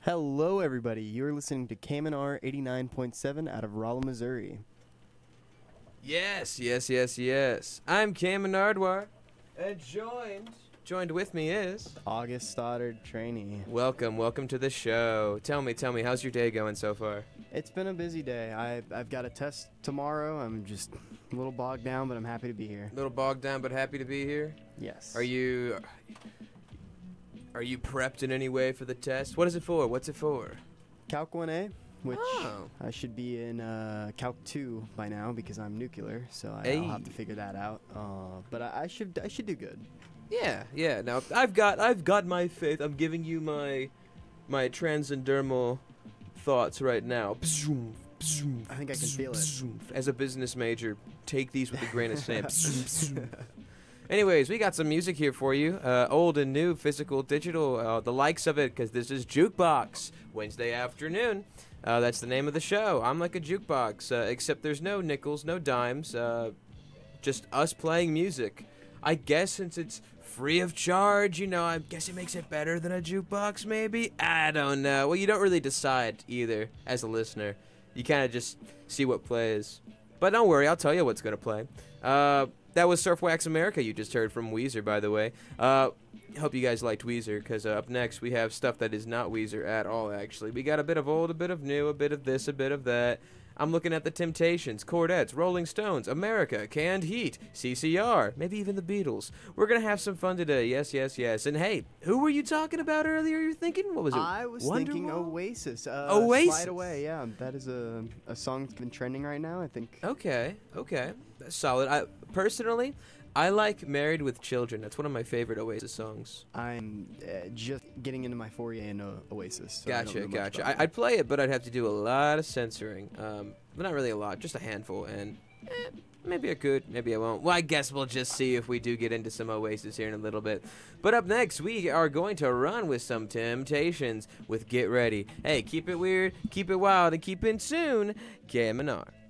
Hello, everybody. You're listening to KMNR 89.7 out of Rolla, Missouri. Yes. I'm Cameron Nardwar, and joined with me is August Stoddard, trainee. Welcome to the show. Tell me, how's your day going so far? It's been a busy day. I've got a test tomorrow. I'm just a little bogged down, but I'm happy to be here. A little bogged down, but happy to be here. Yes. Are you prepped in any way for the test? What is it for? What's it for? Calc 1A, which Oh. I should be in Calc 2 by now because I'm nuclear, so Hey. I'll have to figure that out. But I should do good. Yeah. Now I've got my faith. I'm giving you my transcendental thoughts right now. I think I can feel it. As a business major, take these with a grain of sand. Anyways, we got some music here for you. Old and new, physical, digital, the likes of it, because this is Jukebox, Wednesday afternoon. That's the name of the show. I'm like a jukebox, except there's no nickels, no dimes, just us playing music. I guess since it's free of charge, I guess it makes it better than a jukebox, maybe? I don't know. Well, you don't really decide either as a listener. You kind of just see what plays. But don't worry, I'll tell you what's going to play. That was Surf Wax America you just heard from Weezer, by the way. Hope you guys liked Weezer, because up next we have stuff that is not Weezer at all, actually. We got a bit of old, a bit of new, a bit of this, a bit of that. I'm looking at the Temptations, Chordettes, Rolling Stones, America, Canned Heat, CCR, maybe even the Beatles. We're going to have some fun today, yes. And hey, who were you talking about earlier, you were thinking? What was it? I was thinking Oasis. Oasis? Slide Away, yeah. That is a song that's been trending right now, I think. Okay. That's solid. Personally, I like Married with Children. That's one of my favorite Oasis songs. I'm just getting into my foray into Oasis. So I don't know much Gotcha. about I'd play it, but I'd have to do a lot of censoring. But not really a lot, just a handful. And maybe I could, maybe I won't. Well, I guess we'll just see if we do get into some Oasis here in a little bit. But up next, we are going to run with some Temptations with Get Ready. Hey, keep it weird, keep it wild, and keep in tune, KMNR.